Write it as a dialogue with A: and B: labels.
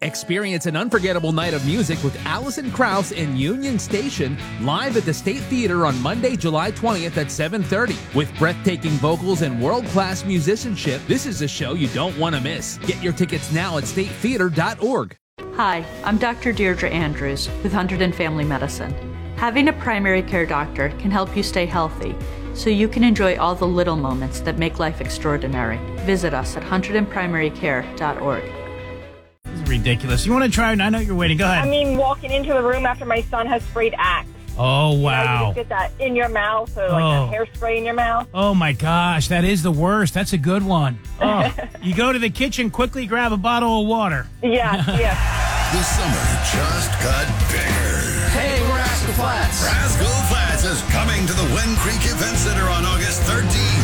A: Experience an unforgettable night of music with Alison Krauss and Union Station live at the State Theater on Monday, July 20th at 7:30. With breathtaking vocals and world-class musicianship, this is a show you don't want to miss. Get your tickets now at statetheater.org.
B: Hi, I'm Dr. Deirdre Andrews with Hunterdon and Family Medicine. Having a primary care doctor can help you stay healthy, so you can enjoy all the little moments that make life extraordinary. Visit us at hunterdonprimarycare.org.
C: This is ridiculous. You want to try it? I know you're waiting. Go ahead.
D: I mean, walking into the room after my son has sprayed Axe.
C: Oh, wow.
D: You know, you just get that in your mouth, or like a hairspray in your mouth.
C: Oh, my gosh. That is the worst. That's a good one. Oh, you go to the kitchen, quickly grab a bottle of water.
D: Yeah.
E: The summer just got bigger.
F: Hey, we're Rascal Flats.
E: Rascal Flats is coming to the Wen Creek Event Center on August 13th.